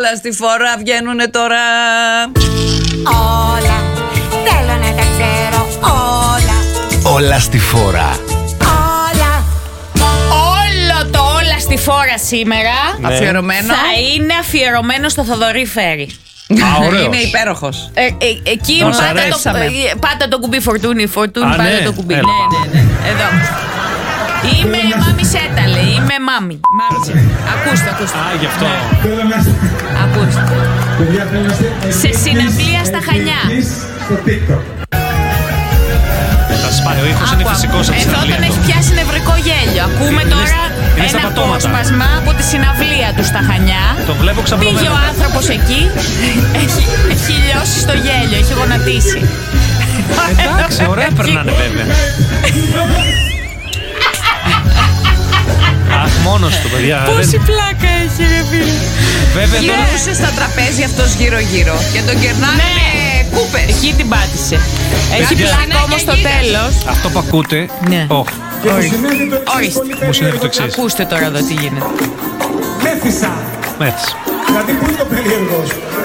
Όλα στη φορά βγαίνουνε τώρα. Όλα, θέλω να τα ξέρω όλα. Όλα στη φορά. Όλα. Όλο το όλα στη φόρα σήμερα Αφιερωμένο. θα είναι αφιερωμένο στο Θοδωρή Φέρη. Ωραίος. Είναι υπέροχος. Εκεί Μας πάτα αρέσει. πάτα το κουμπί φορτούνι, Α, πάτα ναι. το κουμπί. Έλα. Ναι. Εδώ. Είμαι μάμη Σέταλε, είμαι μάμη. Ακούστε. Α, γι' αυτό. Ακούστε. Σε συναυλία στα Χανιά. Θα σπάει, ο ήχος είναι φυσικός από τη Εδώ συναυλία τον έχει του. πιάσει νευρικό γέλιο. Ακούμε Είναι τώρα είναι στα ένα πατώματα. απόσπασμα από τη συναυλία του στα Χανιά. Τον βλέπω ξαπλωμένο. Πήγε ο άνθρωπος εκεί, έχει λιώσει στο γέλιο, έχει γονατίσει. Εντάξει, ωραία περνάνε βέβαια. Αχ, μόνος του, παιδιά. Πόση πλάκα έχει, ρε φίλε. Βέβαια τώρα. Γυρνούσε στα τραπέζια αυτός γύρω-γύρω και τον κερνάνε Ναι. με κούπες. Εκεί την πάτησε. Έχει Παιδιά. πλάκα όμως στο Γίγαντες. τέλος. Αυτό που ακούτε. Ναι. Ορίστε. Μου συνέβη το εξής. Ακούστε τώρα εδώ τι γίνεται. Μέθησα. Έτσι. Δηλαδή πού είναι το περίεργο.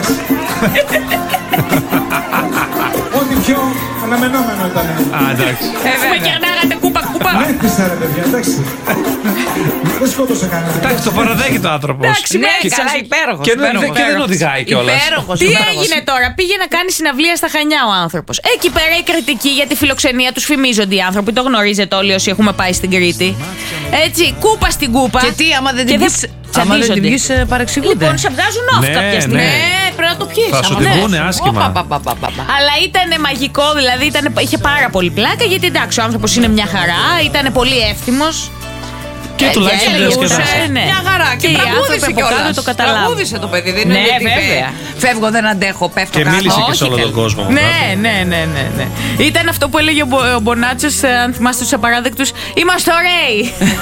Ό,τι πιο αναμενόμενο ήταν. Α, εντάξει. Με κερνάγατε κούπα. Μέθησα ρε παιδιά, εντάξει. Δεν σκότωσα κανένα. Εντάξει, το παραδέχεται ο άνθρωπος. Εντάξει, Ναι, μέσα. καλά, υπέροχος. Και δεν οδηγάει κιόλας. Υπέροχος. Τι έγινε τώρα, πήγε να κάνει συναυλία στα Χανιά ο άνθρωπος. Εκεί πέρα η κριτική για τη φιλοξενία τους φημίζονται οι άνθρωποι. Το γνωρίζετε όλοι όσοι έχουμε πάει στην Κρήτη. Έτσι, κούπα στην κούπα. Και τι, άμα δεν Και την πεις, άμα δεν την τσαντίζονται. πεις, παρεξηγούνται. Λοιπόν, σε βγάζουν off Ναι, κάποια στιγμή. ναι. Πρέπει να το πιείς. Θα σου άμα την θες. πούνε άσχημα. Αλλά ήταν μαγικό, δηλαδή είχε πάρα πολύ πλάκα. Γιατί εντάξει, ο άνθρωπος είναι μια χαρά, ήταν πολύ εύθυμος. Και τουλάχιστον γελούσε, διασκεδάσε. ναι. Μια χαρά. Και οι άνθρωποι τραγούδισε από κάτω κιόλας. το καταλάβουν. Τραγούδισε το παιδί, δεν Ναι, είναι ότι είπε, βέβαια. φεύγω, δεν αντέχω, πέφτω Και κάτω. μίλησε και Όχι, σε όλο τον καλή. κόσμο. Ναι. Ήταν αυτό που έλεγε ο Μπονάτσος, αν θυμάστε τους απαράδεκτους. Είμαστε ωραίοι.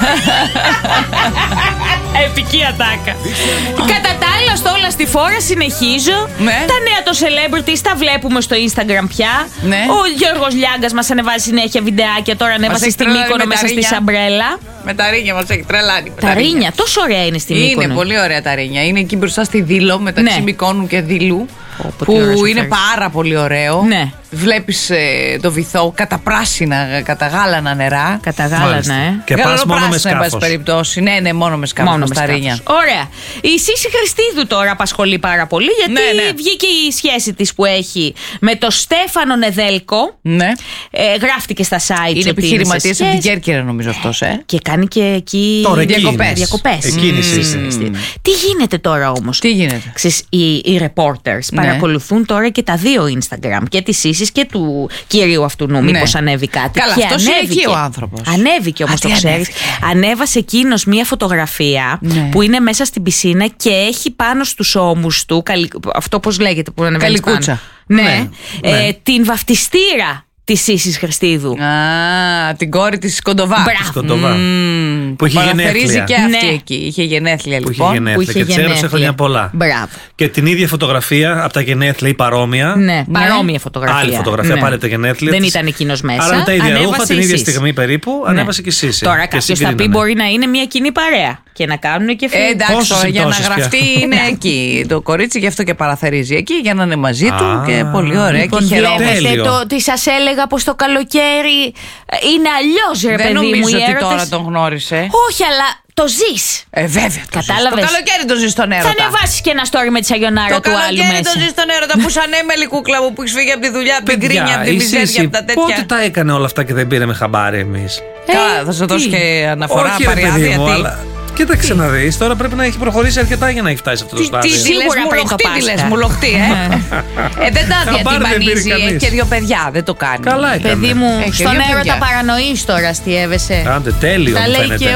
Επική ατάκα. Κατά τα άλλα, στο όλα στη φόρα συνεχίζω. Ναι. Τα νέα των celebrities τα βλέπουμε στο Instagram πια. Ναι. Ο Γιώργος Λιάγκας μας ανεβάζει συνέχεια βιντεάκια. Τώρα ανέβασε έχει στην τρελάνει Μύκονο με τα μέσα στη ρίνια. Σαμπρέλα. Με τα ρίνια μας έχει τρελάνει. με Τα ρίνια, τόσο ωραία είναι στη Μύκονο. Είναι πολύ ωραία τα ρίνια. Είναι εκεί μπροστά στη Δήλο, μεταξύ Ναι. Μυκόνου και Δήλου. Πω, τι ωραίο Που σου είναι φέρεις. πάρα πολύ ωραίο. Ναι. Βλέπεις το βυθό κατά πράσινα, κατά γάλανα νερά. Κατά γάλανα, Και πας μόνο με Γαλανοπράσινα, εν πάση σκάφος. περιπτώσει. Ναι, μόνο με σκάφος. Μόνο με στα σκάφος. ρίνια. Ωραία. Η Σύση Χριστίδου τώρα απασχολεί πάρα πολύ, γιατί Ναι. βγήκε η σχέση της που έχει με το Στέφανο Νεδέλκο. Ναι. Γράφτηκε στα site. Είναι επιχειρηματίας από την Κέρκυρα, νομίζω αυτός, Και κάνει και εκεί Τώρα εκεί είναι. διακοπές. Εκείνη η Σύση. Τι γίνεται τώρα όμως? Τι γίνεται? Ξέρεις, οι reporters Ναι. παρακολουθούν τώρα και τα δύο Instagram, και της Σύσης και του κυρίου αυτού νου, μήπως ανέβει κάτι. Καλά, Και αυτός είναι ανέβηκε. εκεί ο άνθρωπος. Ανέβηκε όμως, Α, το τι ξέρεις. ανέβηκε? Ανέβασε εκείνος μία φωτογραφία Ναι. που είναι μέσα στην πισίνα και έχει πάνω στους ώμους του, αυτό πώς λέγεται που ανεβαίνει Καλικούτσα. πάνω. Ναι. Την βαφτιστήρα της Σύσης Χριστίδου. Α, την κόρη της Κοντοβά. Μπράβο. Σκοντοβά. Που είχε Παραθερίζει γενέθλια. και αυτή Ναι. εκεί. Είχε γενέθλια Που είχε λοιπόν. γενέθλια. Και της έδωσε χρόνια πολλά. Μπράβο. Και την ίδια φωτογραφία από τα γενέθλια ή παρόμοια. Ναι, παρόμοια φωτογραφία. Άλλη φωτογραφία, Ναι. πάλι τα γενέθλια. Δεν της. ήταν εκείνος μέσα. Άρα με τα ίδια Ανέβασε ρούχα, την η ίδια Σύση. στιγμή περίπου, ανέβασε και η Σύση. Τώρα Και κάποιος θα πει συγκρίνανε. μπορεί να είναι μια κοινή παρέα και να κάνουν και φίλοι. Εντάξει, Πόσες τώρα, για να συμπτώσεις γραφτεί πια. είναι εκεί το κορίτσι, γι' αυτό και παραθερίζει εκεί για να είναι μαζί του Α, και πολύ ωραία Λοιπόν, και χαιρόμαστε. βλέπετε Τέλειο. τι σας έλεγα πως το καλοκαίρι είναι αλλιώς, ρε Δεν παιδί μου, νομίζω οι ότι έρωτες. τώρα τον γνώρισε. Όχι, αλλά το ζεις. Βέβαια. το Κατάλαβες. ζεις. Το καλοκαίρι το ζει στον Θα έρωτα. ανεβάσεις και ένα story με τη σαγιονάρα Το του άλλου καλοκαίρι το μέσα. ζει στον έρωτα που σαν έμελη κούκλα μου που έχει φύγει από τη δουλειά, από την Παιδιά, κρίνια, από την η μιζέρια, Σύση από τα τέτοια. πότε τα έκανε όλα αυτά και δεν πήραμε χαμπάρι εμείς? Καλά, θα σου δώσω τι? και αναφορά, Όχι, ρε παιδί παριάδια, μου, τι. αλλά κοίταξε να δεις, τώρα πρέπει να έχει προχωρήσει αρκετά για να έχει φτάσει σε αυτό το Τι στάδιο. λες, Σίγουρα μου πριν το λοχτή, τι Πάσχα. λες, μου λοχτή, δεν τα Χαμπάρι δεν πήρε διατυμπανίζει, κανείς. έχει και δύο παιδιά, δεν το κάνει. Καλά έκανε. Παιδί μου, Έχει στον δύο έρωτα παιδιά. παρανοείς τώρα, αστιεύεσαι. Άντε, τέλειο Τα μου λέει φαίνεται. και